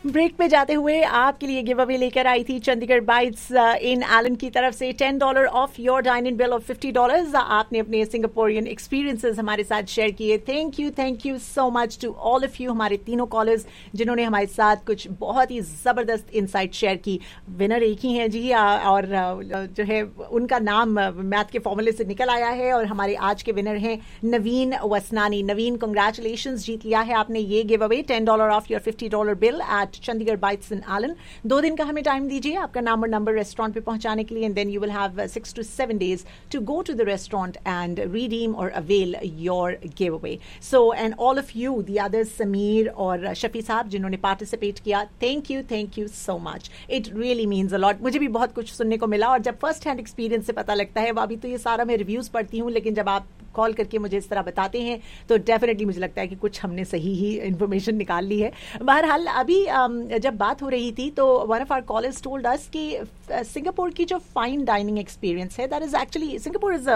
Break पे जाते हुए आपके लिए गिव अवे लेकर आई थी चंडीगढ़ बाइट्स इन एलन की तरफ से $10 of your dining bill of $50। आपने अपने सिंगापोरियन एक्सपीरियंसेस हमारे साथ शेयर किए। Thank you so much to all of you, हमारे तीनों कॉलर्स जिन्होंने हमारे साथ कुछ बहुत ही ज़बरदस्त इंसाइट शेयर की। विनर एक ही हैं जी, और जो है उनका नाम मैथ के फॉर्मूले से निकल आया है, और हमारे आज के विनर हैं नवीन वसनानी। नवीन, कंग्रेचुलेशंस, जीत लिया है आपने ये give away, $10 of your $50 bill eight Chandigarh bytes in Elon. 2 दिन का हमें टाइम दीजिए आपका नाम और नंबर रेस्टोरेंट पे पहुंचाने के लिए, and then you will have 6 to 7 days to go to the restaurant and redeem or avail your giveaway. So, and all of you, the others, Sameer और शफी साहब जिन्होंने पार्टिसिपेट किया, thank you so much. It really means a lot. मुझे भी बहुत कुछ सुनने को मिला, और जब फर्स्ट हैंड एक्सपीरियंस से पता लगता है, अभी तो ये सारा मैं रिव्यूज पढ़ती हूँ, लेकिन जब आप कॉल करके मुझे इस तरह बताते हैं तो डेफिनेटली मुझे लगता है कि कुछ हमने सही ही इन्फॉर्मेशन निकाल ली है। बहरहाल अभी जब बात हो रही थी तो one of our callers told us कि सिंगापुर की जो फाइन डाइनिंग एक्सपीरियंस है, that is actually, Singapore is a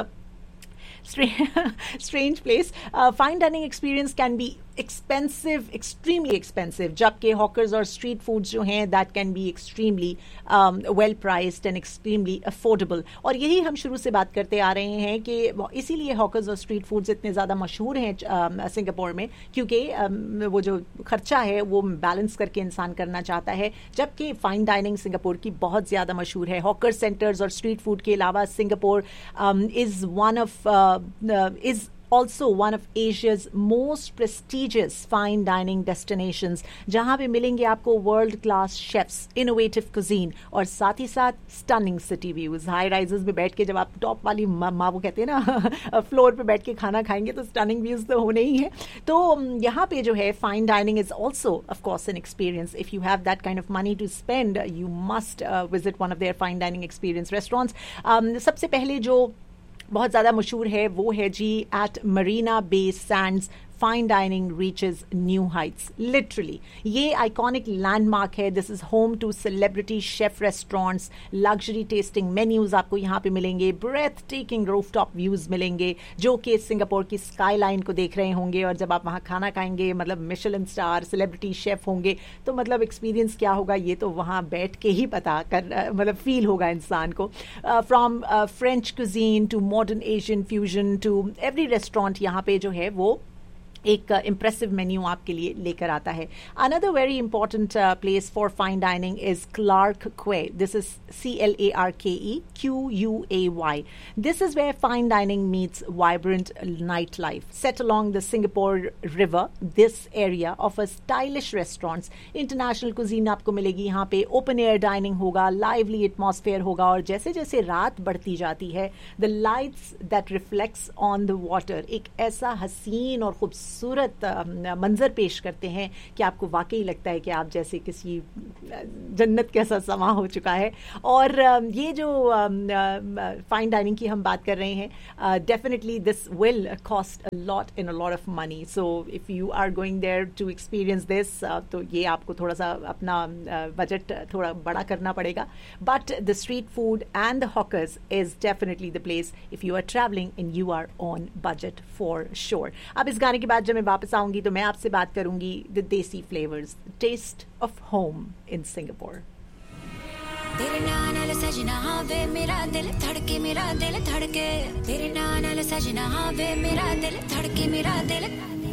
strange place. Fine dining experience can be expensive, extremely expensive, जबकि hawkers और street foods जो हैं that can be extremely well priced and extremely affordable. और यही हम शुरू से बात करते आ रहे हैं कि इसीलिए hawkers और street foods इतने ज़्यादा मशहूर हैं सिंगापुर में, क्योंकि वो जो खर्चा है वो बैलेंस करके इंसान करना चाहता है, जबकि फाइन डाइनिंग सिंगापुर की बहुत ज़्यादा मशहूर है। हॉकर सेंटर्स और स्ट्रीट फूड के अलावा Singapore is also one of Asia's most prestigious fine dining destinations, जहां पे मिलेंगे आपको world class chefs, innovative cuisine, और साथ ही साथ stunning city views. High rises में बैठ के जब आप टॉप वाली वो कहते हैं ना फ्लोर पे बैठ के खाना खाएंगे तो स्टनिंग व्यूज तो होने ही है। तो यहाँ पे जो है fine dining is also of course an experience. If you have that kind of money to spend, you must visit one of their fine dining experience restaurants. सबसे पहले जो बहुत ज़्यादा मशहूर है वो है जी eight Marina Bay Sands, fine dining reaches new Heights. Literally ये आइकॉनिक लैंडमार्क है। This is home to celebrity chef restaurants, luxury testing menus आपको यहाँ पे मिलेंगे, ब्रेथ टेकिंग रूफटॉप व्यूज मिलेंगे जो कि सिंगापुर की स्काई लाइन को देख रहे होंगे, और जब आप वहाँ खाना खाएंगे, मतलब मिशेलिन स्टार सेलिब्रिटी शेफ होंगे, तो मतलब एक्सपीरियंस क्या होगा ये तो वहाँ बैठ के ही पता कर मतलब फील होगा इंसान को। From French cuisine to modern Asian fusion to every restaurant यहाँ पे जो है वो एक इम्प्रेसिव मेन्यू आपके लिए लेकर आता है। Another very important place for fine dining is Clark क्वे। This is CLARKEQUAY. This is where fine dining meets vibrant nightlife. Set along the Singapore River, this area offers stylish restaurants. International cuisine आपको मिलेगी यहाँ पे, open air dining होगा, lively atmosphere होगा, और जैसे जैसे रात बढ़ती जाती है, the lights that reflects on the water एक ऐसा हसीन और खूबसूरत मंजर पेश करते हैं कि आपको वाकई लगता है कि आप जैसे किसी जन्नत कैसा समा हो चुका है। और ये जो फाइन डाइनिंग की हम बात कर रहे हैं, definitely this will cost a lot in a lot of money. So if you are going there to experience this, तो ये आपको थोड़ा सा अपना बजट थोड़ा बड़ा करना पड़ेगा। But the street food and the hawkers is definitely the place if you are travelling and you are on budget for sure. अब इस गाने के बाद जब मैं वापस आऊंगी तो मैं आपसे बात करूंगी द देसी flavours, test of home in Singapore. तेरे नाल सजना वे मेरा दिल धड़के, मेरा दिल धड़के, तेरे नाल सजना वे मेरा दिल धड़के, मेरा दिल